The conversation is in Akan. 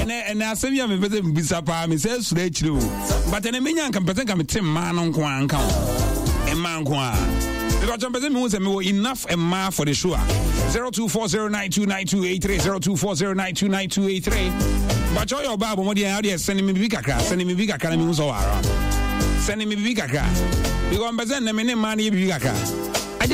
and asem ya me pese mbisa pa me say sura chire o but ene menya nka pese nka me tem ma no nko anka o e ma nko a because jump pese me won say me wo enough and ma for the show 0240929283 0240929283 but your babo mo dia how dey send me bi kakra na me won so wara send me bi kakra because pese na me ne ma na bi kakra